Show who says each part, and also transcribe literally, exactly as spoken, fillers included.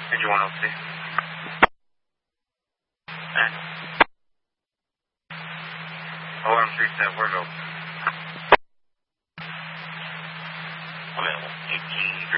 Speaker 1: Engine one oh three. And O M three seven, where go? Available. eighteen